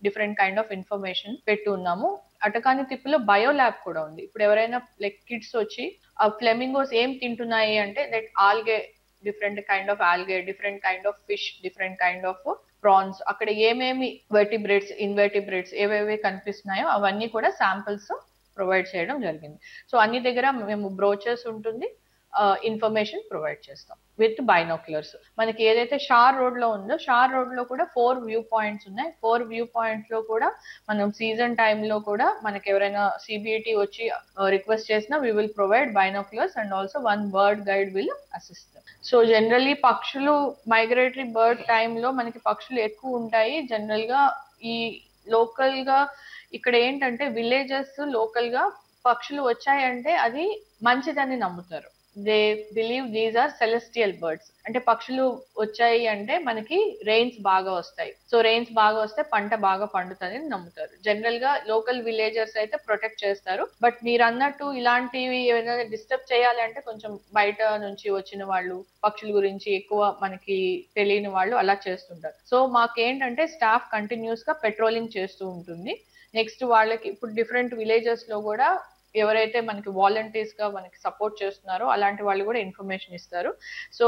Different kind of information పెట్టి ఉన్నాము. అటకాని తిప్పులో bio lab కూడా ఉంది. ఇప్పుడు ఎవరైనా లైక్ కిడ్స్ వచ్చి ఆ ఫ్లెమింగోస్ ఏం తింటున్నాయి అంటే like algae, different kind of algae, different kind of fish, different kind of prawns, అక్కడ ఏమేమి వెర్టిబ్రేట్స్, ఇన్వెర్టిబ్రేట్స్ ఏవేవి కనిపిస్తున్నాయో అవన్నీ కూడా శాంపిల్స్ ప్రొవైడ్ చేయడం జరిగింది. సో అన్ని దగ్గర మేము బ్రోచర్స్ ఉంటుంది, ఇన్ఫర్మేషన్ ప్రొవైడ్ చేస్తాం విత్ బైనోక్యులర్స్. మనకి ఏదైతే షార్ రోడ్ లో ఉందో షార్ రోడ్ లో కూడా 4 వ్యూ పాయింట్స్ ఉన్నాయి. 4 వ్యూ పాయింట్స్ లో కూడా మనం సీజన్ టైంలో కూడా మనకి ఎవరైనా సిబిఐటి వచ్చి రిక్వెస్ట్ చేసినా we will provide binoculars and also 1 bird guide will assist. So generally పక్షులు మైగ్రేటరీ బర్డ్ టైంలో మనకి పక్షులు ఎక్కువ ఉంటాయి. జనరల్ గా ఈ లోకల్ గా ఇక్కడ ఏంటంటే విలేజెస్ లోకల్ గా పక్షులు వచ్చాయంటే అది మంచిదని నమ్ముతారు. They believe these are celestial birds. అంటే పక్షులు వచ్చాయి అంటే మనకి రెయిన్స్ బాగా వస్తాయి, సో రెయిన్స్ బాగా వస్తే పంట బాగా పండుతుంది అని నమ్ముతారు. జనరల్ గా లోకల్ విలేజర్స్ అయితే ప్రొటెక్ట్ చేస్తారు. బట్ మీరు అన్నట్టు ఇలాంటివి ఏమైనా డిస్టర్బ్ చేయాలంటే కొంచెం బయట నుంచి వచ్చిన వాళ్ళు, పక్షుల గురించి ఎక్కువ మనకి తెలియని వాళ్ళు అలా చేస్తుంటారు. సో మాకేంటంటే స్టాఫ్ కంటిన్యూస్ గా పెట్రోలింగ్ చేస్తూ ఉంటుంది. నెక్స్ట్ వాళ్ళకి ఇప్పుడు డిఫరెంట్ విలేజెస్ లో కూడా ఎవరైతే మనకి వాలంటీర్స్ గా మనకి సపోర్ట్ చేస్తున్నారో అలాంటి వాళ్ళు కూడా ఇన్ఫర్మేషన్ ఇస్తారు. సో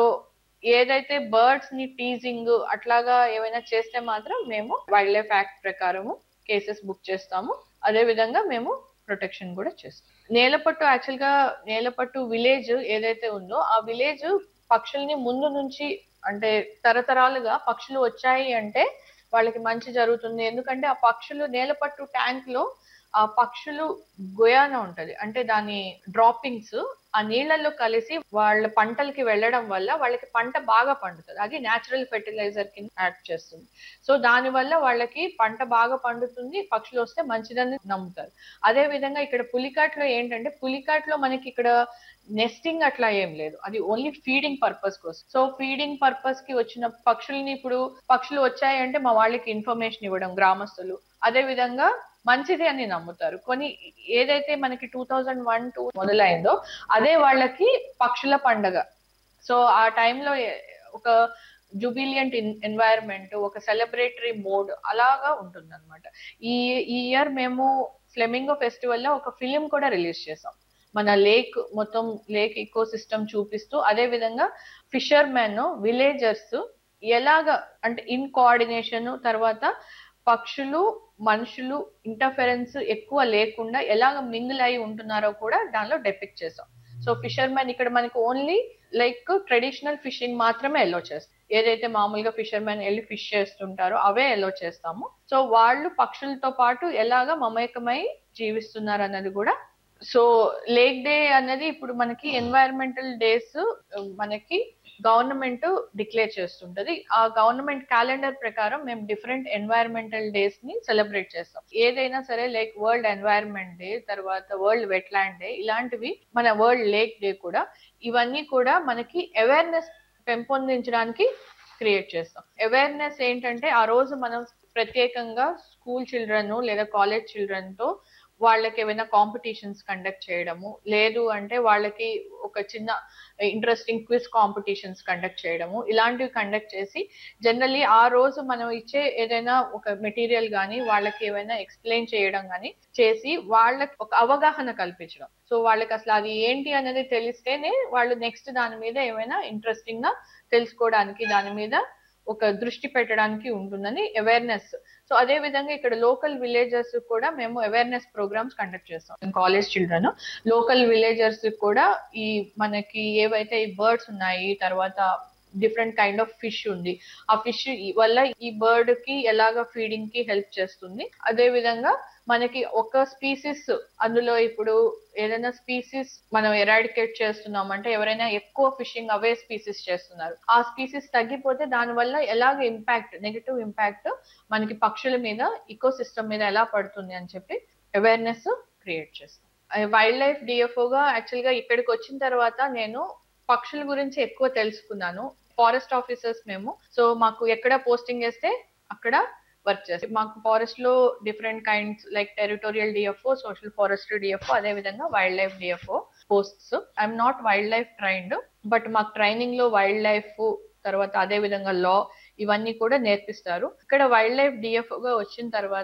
ఏదైతే బర్డ్స్ ని టీజింగ్ అట్లాగా ఏమైనా చేస్తే మాత్రం మేము వైల్డ్ లైఫ్ యాక్ట్ ప్రకారము కేసెస్ బుక్ చేస్తాము. అదే విధంగా మేము ప్రొటెక్షన్ కూడా చేస్తాం. నేలపట్టు యాక్చువల్ గా నేలపట్టు విలేజ్ ఏదైతే ఉందో ఆ విలేజ్ పక్షుల్ని ముందు నుంచి అంటే తరతరాలుగా పక్షులు వచ్చాయి అంటే వాళ్ళకి మంచి జరుగుతుంది. ఎందుకంటే ఆ పక్షులు నేలపట్టు ట్యాంక్ లో ఆ పక్షులు గోయాన ఉంటది, అంటే దాని డ్రాపింగ్స్ ఆ నీళ్లలో కలిసి వాళ్ళ పంటలకి వెళ్ళడం వల్ల వాళ్ళకి పంట బాగా పండుతుంది. అది న్యాచురల్ ఫెర్టిలైజర్ కింద యాక్ట్ చేస్తుంది. సో దాని వల్ల వాళ్ళకి పంట బాగా పండుతుంది, పక్షులు వస్తే మంచిదని నమ్ముతారు. అదే విధంగా ఇక్కడ పులికాట్లో ఏంటంటే పులికాట్లో మనకి ఇక్కడ నెస్టింగ్ అట్లా ఏం లేదు, అది ఓన్లీ ఫీడింగ్ పర్పస్ కోసం. సో ఫీడింగ్ పర్పస్ కి వచ్చిన పక్షుల్ని ఇప్పుడు పక్షులు వచ్చాయంటే మా వాళ్ళకి ఇన్ఫర్మేషన్ ఇవ్వడం గ్రామస్తులు, అదే విధంగా మంచిది అని నమ్ముతారు. కొన్ని ఏదైతే మనకి 2001-2 మొదలైందో అదే వాళ్ళకి పక్షుల పండగ. సో ఆ టైంలో ఒక జుబిలియంట్ ఎన్వైరన్మెంట్, ఒక సెలబ్రేటరీ మోడ్ అలాగా ఉంటుంది అనమాట. ఈ ఇయర్ మేము ఫ్లెమింగో ఫెస్టివల్ లో ఒక ఫిలిం కూడా రిలీజ్ చేసాం, మన లేక్ మొత్తం లేక్ ఈకో సిస్టమ్ చూపిస్తూ, అదే విధంగా ఫిషర్మెన్ విలేజర్స్ ఎలాగా అంటే ఇన్ కోఆర్డినేషన్, తర్వాత పక్షులు మనుషులు ఇంటర్ఫెరెన్స్ ఎక్కువ లేకుండా ఎలాగ మింగిల్ అయి ఉంటున్నారో కూడా దానిలో డెపిక్ట్ చేసాం. సో ఫిషర్మెన్ ఇక్కడ మనకి ఓన్లీ లైక్ ట్రెడిషనల్ ఫిషింగ్ మాత్రమే ఎల్లో చేస్తాం. ఏదైతే మామూలుగా ఫిషర్మెన్ వెళ్ళి ఫిష్ చేస్తుంటారో అవే ఎల్లో చేస్తాము. సో వాళ్ళు పక్షులతో పాటు ఎలాగ మమేకమై జీవిస్తున్నారు అన్నది కూడా. సో లేక్ డే అన్నది ఇప్పుడు మనకి ఎన్వైరన్మెంటల్ డేస్ మనకి గవర్నమెంట్ డిక్లేర్ చేస్తుంటది. ఆ గవర్నమెంట్ క్యాలెండర్ ప్రకారం మేము డిఫరెంట్ ఎన్వైరన్మెంటల్ డేస్ ని సెలబ్రేట్ చేస్తాం. ఏదైనా సరే లైక్ వరల్డ్ ఎన్వైరన్మెంట్ డే, తర్వాత వరల్డ్ వెట్లాండ్ డే, ఇలాంటివి మన వరల్డ్ లేక్ డే కూడా, ఇవన్నీ కూడా మనకి అవేర్నెస్ పెంపొందించడానికి క్రియేట్ చేస్తాం. అవేర్నెస్ ఏంటంటే ఆ రోజు మనం ప్రత్యేకంగా స్కూల్ చిల్డ్రన్ లేదా కాలేజ్ చిల్డ్రన్ తో వాళ్ళకి ఏమైనా కాంపిటీషన్స్ కండక్ట్ చేయడము, లేదు అంటే వాళ్ళకి ఒక చిన్న ఇంట్రెస్టింగ్ క్విజ్ కాంపిటీషన్స్ కండక్ట్ చేయడము, ఇలాంటివి కండక్ట్ చేసి జనరల్లీ ఆ రోజు మనం ఇచ్చే ఏదైనా ఒక మెటీరియల్ కానీ వాళ్ళకి ఏమైనా ఎక్స్ప్లెయిన్ చేయడం కానీ చేసి వాళ్ళకి ఒక అవగాహన కల్పించడం. సో వాళ్ళకి అసలు అది ఏంటి అనేది తెలిస్తేనే వాళ్ళు నెక్స్ట్ దాని మీద ఏమైనా ఇంట్రెస్టింగ్ గా తెలుసుకోవడానికి, దాని మీద ఒక దృష్టి పెట్టడానికి ఉంటుందని అవేర్నెస్. సో అదే విధంగా ఇక్కడ లోకల్ విలేజర్స్ కూడా మేము అవేర్నెస్ ప్రోగ్రామ్స్ కండక్ట్ చేస్తాం. కాలేజ్ చిల్డ్రన్ లోకల్ విలేజర్స్ కూడా ఈ మనకి ఏవైతే ఈ బర్డ్స్ ఉన్నాయి, తర్వాత డిఫరెంట్ కైండ్ ఆఫ్ ఫిష్ ఉంది, ఆ ఫిష్ వల్ల ఈ బర్డ్ కి ఎలాగ ఫీడింగ్ కి హెల్ప్ చేస్తుంది. అదే విధంగా మనకి ఒక స్పీసీస్ అందులో ఇప్పుడు ఏదైనా స్పీసీస్ మనం ఎరాడికేట్ చేస్తున్నాం అంటే ఎవరైనా ఎక్కువ ఫిషింగ్ అవే స్పీసీస్ చేస్తున్నారు, ఆ స్పీసీస్ తగ్గిపోతే దాని వల్ల ఎలాగ ఇంపాక్ట్, నెగటివ్ ఇంపాక్ట్ మనకి పక్షుల మీద, ఈకో సిస్టమ్ మీద ఎలా పడుతుంది అని చెప్పి అవేర్నెస్ క్రియేట్ చేస్తాం. వైల్డ్ లైఫ్ డిఎఫ్ఓగా యాక్చువల్ గా ఇక్కడికి వచ్చిన తర్వాత నేను పక్షుల గురించి ఎక్కువ తెలుసుకున్నాను. ఫారెస్ట్ ఆఫీసర్స్ మేము, సో మాకు ఎక్కడ పోస్టింగ్ వేస్తే అక్కడ వర్క్ చేస్తాం. మాకు ఫారెస్ట్ లో different kinds like territorial DFO, social forestry DFO, అదే విధంగా wild life DFO posts. I'm not wild life trained, but మాకు ట్రైనింగ్ లో వైల్డ్ లైఫ్, తర్వాత అదే విధంగా లా, ఇవన్నీ కూడా నేర్పిస్తారు. ఇక్కడ వైల్డ్ లైఫ్ డిఎఫ్ఓ గా వచ్చిన తర్వాత